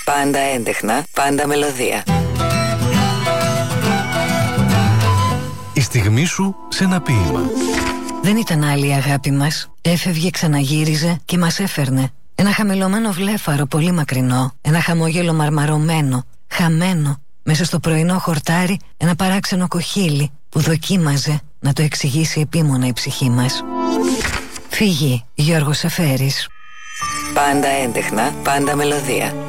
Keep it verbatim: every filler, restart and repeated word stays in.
Πάντα έντεχνα, πάντα μελωδία. Η στιγμή σου σε ένα ποίημα. Δεν ήταν άλλη η αγάπη μας. Έφευγε, ξαναγύριζε και μας έφερνε. Ένα χαμηλωμένο βλέφαρο πολύ μακρινό. Ένα χαμόγελο μαρμαρωμένο, χαμένο. Μέσα στο πρωινό χορτάρι ένα παράξενο κοχύλι που δοκίμαζε να το εξηγήσει επίμονα η ψυχή μας. Φύγει, Γιώργος Σεφέρης. Πάντα έντεχνα, πάντα μελωδία.